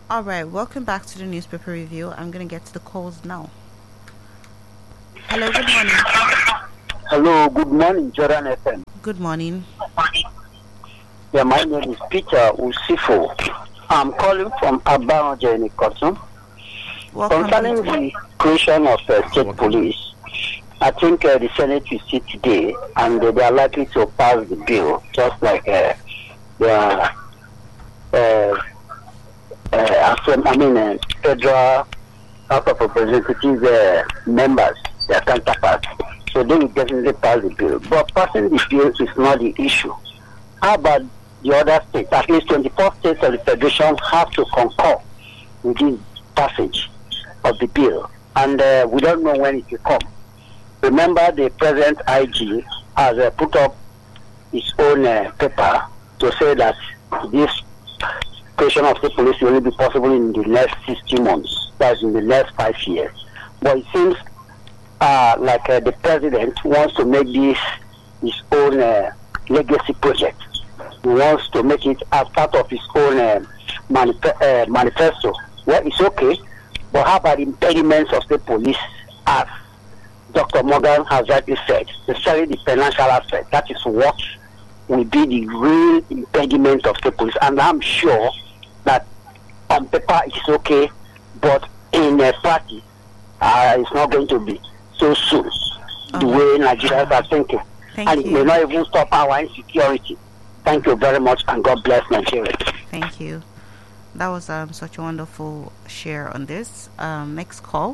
All right, welcome back to the newspaper review. I'm going to get to the calls now. Hello, good morning. Hello, good morning, Jordan FM. Good morning. Yeah, my name is Peter Usifo. I'm calling from Abaoja in Ikoton. Concerning the creation of state police, I think the Senate will sit today and they are likely to pass the bill, just like the Federal House of Representatives members, their counterparts. So they will definitely pass the bill. But passing the bill is not the issue. How about the other states? At least 24 states of the Federation have to concur with this passage of the bill. And we don't know when it will come. Remember, the present IG has put up his own paper to say that this creation of state police will only be possible in the next 60 months. That's in the next 5 years. But it seems like the president wants to make this his own legacy project. He wants to make it as part of his own manifesto. Well, it's okay, but how about impediments of state police, as Dr. Morgan has rightly said, especially the financial aspect? That is what will be the real impediment of state police. And I'm sure that on paper it's okay, but in practice it's not going to be so soon, the way Nigerians are thinking. And it may not even stop our insecurity. Thank you very much, and God bless Nigeria. Thank you. That was such a wonderful share on this. Next call.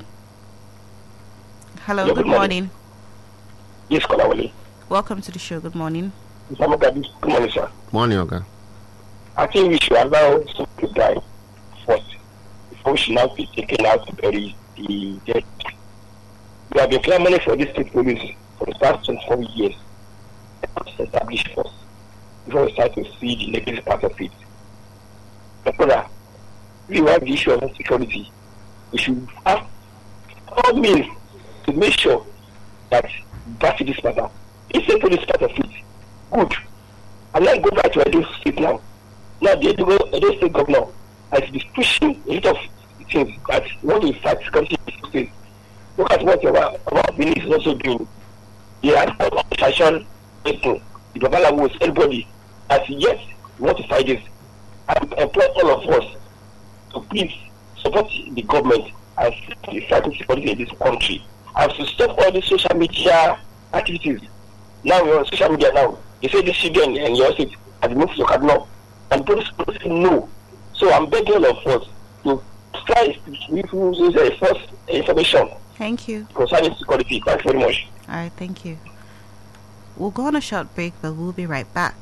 Hello, good morning. Yes, Kolawole. Welcome to the show. Good morning. Good morning, sir. Morning, Oga. I think we should allow some to die first before we should now be taken out to bury the dead. We have been clamoring for this state police for the past 24 years. Let's establish first before we start to see the negative part of it. But brother, we have the issue of insecurity. We should have all means to make sure that back to this matter. If the police part of it, good. And then go back to Edo State now. Now the Edo State governor has been pushing a lot of things that want to fight security in the state. Look at what our Benin is also doing. They are fashion people, the Babalawo, everybody. As yet, we want to fight this. I employ all of us to please support the government and fighting security in this country. And to stop all these social media activities. Now we're on social media now. They say this children in your state has moved to Kaduna. And police no. So I'm begging all of us to try to use a first information. Thank you. Concerning security. Thanks very much. All right, thank you. We'll go on a short break, but we'll be right back.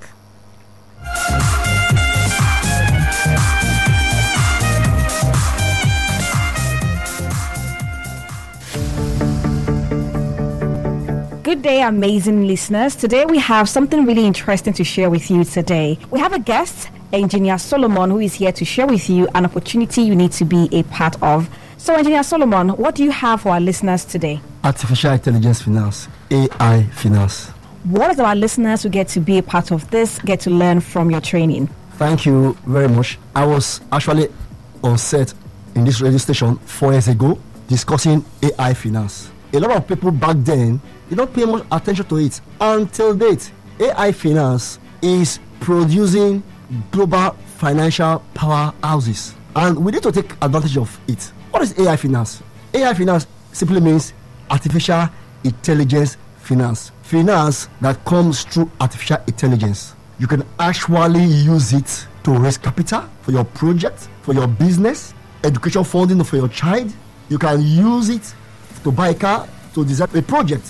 Good day, amazing listeners. Today we have something really interesting to share with you today. We have a guest, Engineer Solomon, who is here to share with you an opportunity you need to be a part of. So, Engineer Solomon, what do you have for our listeners today? Artificial Intelligence Finance, AI Finance. What does our listeners who get to be a part of this get to learn from your training? Thank you very much. I was actually on set in this radio station 4 years ago discussing AI Finance. A lot of people back then did not pay much attention to it until date. AI Finance is producing global financial powerhouses, and we need to take advantage of it. What is AI Finance? AI Finance simply means Artificial Intelligence Finance. Finance that comes through artificial intelligence. You can actually use it to raise capital for your project, for your business, education funding for your child. You can use it to buy a car, to design a project.